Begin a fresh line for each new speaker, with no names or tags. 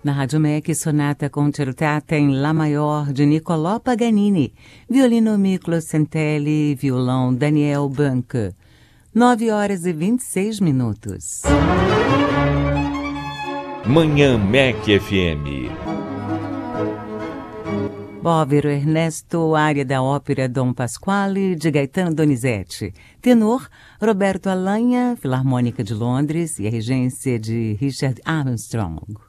Na Rádio MEC, sonata concertata em Lá maior de Niccolò Paganini, violino Miklos Santelli, violão Daniel Banca. 9h26.
Manhã MEC FM.
Povero Ernesto, área da ópera Dom Pasquale, de Gaetano Donizetti. Tenor, Roberto Alanha, Filarmônica de Londres e a regência de Richard Armstrong.